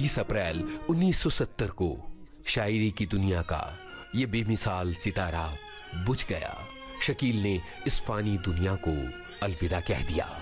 20 अप्रैल 1970 को शायरी की दुनिया का ये बेमिसाल सितारा बुझ गया। शकील ने इस फानी दुनिया को अलविदा कह दिया।